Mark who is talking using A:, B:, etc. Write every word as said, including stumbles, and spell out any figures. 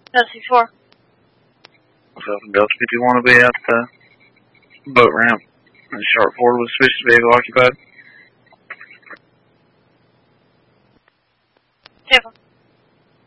A: Delta six four.
B: Myself and Delta fifty-one will be at the boat ramp. And Sharp Ford was suspicious vehicle occupied.